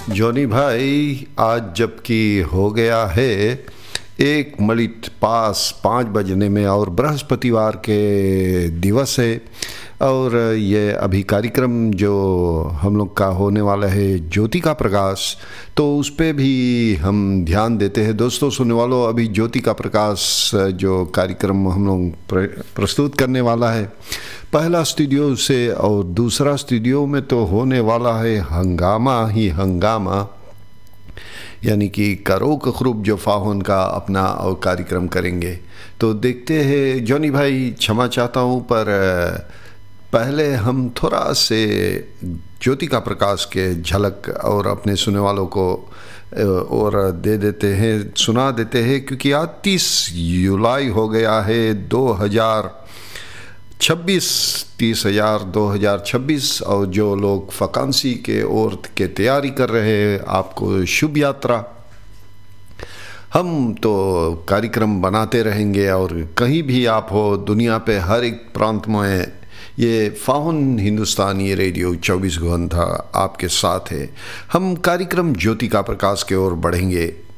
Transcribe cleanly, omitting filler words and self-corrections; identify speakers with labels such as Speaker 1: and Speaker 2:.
Speaker 1: Johnny भाई, आज जबकि हो गया है 1 मिनट पास 5 बजने में और बृहस्पतिवार के दिवस है। और ये अभी कार्यक्रम जो हम लोग का होने वाला है ज्योति का प्रकाश, तो उस पे भी हम ध्यान देते हैं। दोस्तों सुनने वालों, अभी ज्योति का प्रकाश जो कार्यक्रम हम लोग प्रस्तुत करने वाला है, पहला स्टूडियो से और दूसरा स्टूडियो में तो होने वाला है हंगामा ही हंगामा, यानी कि करो कखरूब जो फाहुन का अपना और कार्यक्रम करेंगे। तो देखते हैं जॉनी भाई, क्षमा चाहता हूँ, पर पहले हम थोड़ा से ज्योति का प्रकाश के झलक और अपने सुनने वालों को और दे देते हैं, सुना देते हैं, क्योंकि आज 30 जुलाई हो गया है 2026 और जो लोग वैकेंसी के ओर के तैयारी कर रहे हैं, आपको शुभ यात्रा। हम तो कार्यक्रम बनाते रहेंगे और कहीं भी आप हो दुनिया पे हर एक प्रांत में ये फाहुन हिंदुस्तानी रेडियो 24 घंटा आपके साथ है। हम कार्यक्रम ज्योति का प्रकाश के ओर बढ़ेंगे।